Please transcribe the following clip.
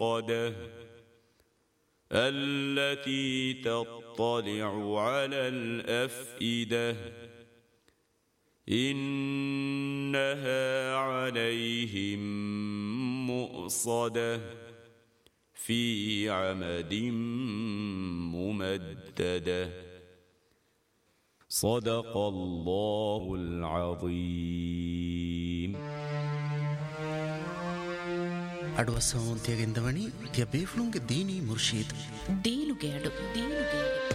الموقدة التي تطلع على الأفئدة إنها عليهم مؤصدة في عمد ممددة. صدق الله العظيم. ಅಡ್ವಸಂ ತ್ಯಗೆಂದವಣಿ ತ್ಯ ಬೇಫ್ಲುಂಗೆ ದೀನಿ ಮುರ್ಶೀದ್ ದೀನುಗೆ ಅಡು